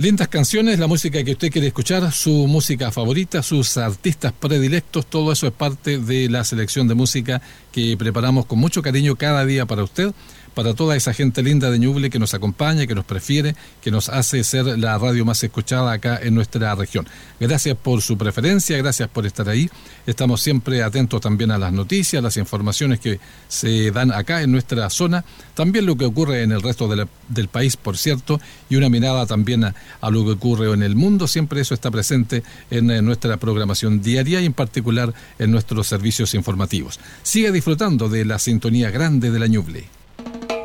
Lindas canciones, la música que usted quiere escuchar, su música favorita, sus artistas predilectos, todo eso es parte de la selección de música que preparamos con mucho cariño cada día para usted, para toda esa gente linda de Ñuble que nos acompaña, que nos prefiere, que nos hace ser la radio más escuchada acá en nuestra región. Gracias por su preferencia, gracias por estar ahí. Estamos siempre atentos también a las noticias, las informaciones que se dan acá en nuestra zona, también lo que ocurre en el resto del país, por cierto, y una mirada también a lo que ocurre en el mundo. Siempre eso está presente en nuestra programación diaria y en particular en nuestros servicios informativos. Siga disfrutando de la sintonía grande de la Ñuble.